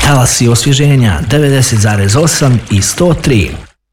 Talasi osvježenja 90,8 i 103.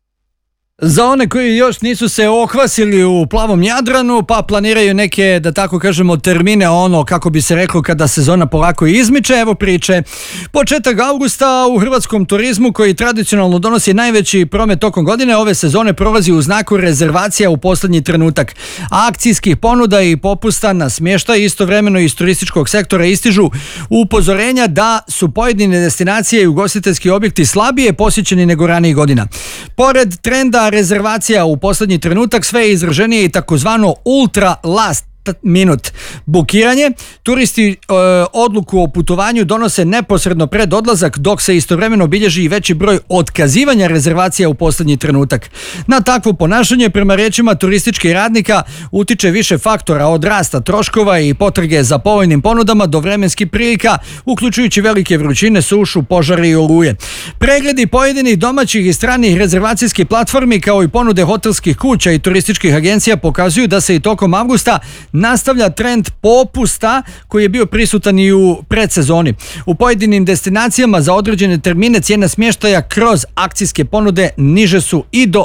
Za one koji još nisu se ohvasili u plavom Jadranu pa planiraju neke, da tako kažemo, termine, kako bi se reklo kada sezona polako izmiče, evo priče. Početak avgusta u hrvatskom turizmu, koji tradicionalno donosi najveći promet tokom godine, ove sezone prolazi u znaku rezervacija u posljednji trenutak. Akcijskih ponuda i popusta na smještaj istovremeno iz turističkog sektora istižu upozorenja da su pojedine destinacije i ugostiteljski objekti slabije posjećeni nego ranijih godina. Pored trenda rezervacija u posljednji trenutak, sve je izraženije i takozvano ultra last minut bukiranje. Turisti odluku o putovanju donose neposredno pred odlazak, dok se istovremeno bilježi i veći broj otkazivanja rezervacija u posljednji trenutak. Na takvo ponašanje, prema riječima turističkih radnika, utiče više faktora, od rasta troškova i potrage za povoljnim ponudama do vremenskih prilika, uključujući velike vrućine, sušu, požare i oluje. Pregledi pojedinih domaćih i stranih rezervacijskih platformi, kao i ponude hotelskih kuća i turističkih agencija, pokazuju da se i tokom avgusta nastavlja trend popusta koji je bio prisutan i u predsezoni. U pojedinim destinacijama za određene termine cijena smještaja kroz akcijske ponude niže su i do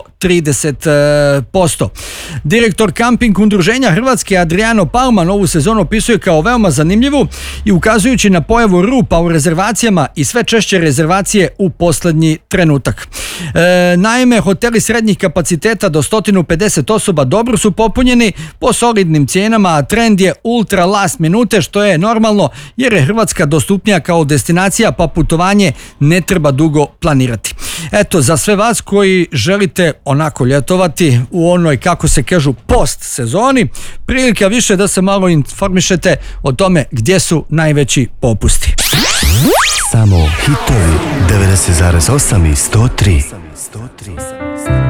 30%. Direktor kamping udruženja Hrvatske Adriano Palma ovu sezonu opisuje kao veoma zanimljivu i ukazujući na pojavu rupa u rezervacijama i sve češće rezervacije u posljednji trenutak. Naime, hoteli srednjih kapaciteta do 150 osoba dobro su popunjeni po solidnim cijenama, a trend je ultra last minute, što je normalno jer je Hrvatska dostupnija kao destinacija, pa putovanje ne treba dugo planirati. Eto, za sve vas koji želite onako ljetovati u onoj, kako se kažu, post sezoni, prilika više da se malo informišete o tome gdje su najveći popusti. Samo hitovi 90,8 i 103.